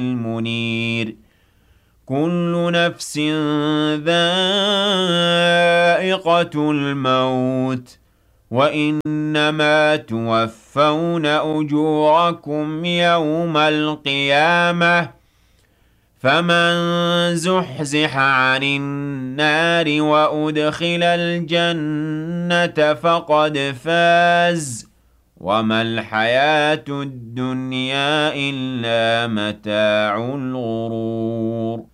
المنير كل نفس ذائقة الموت وإنما توفون أجوركم يوم القيامة فمن زحزح عن النار وأدخل الجنة فقد فاز وما الحياة الدنيا إلا متاع الغرور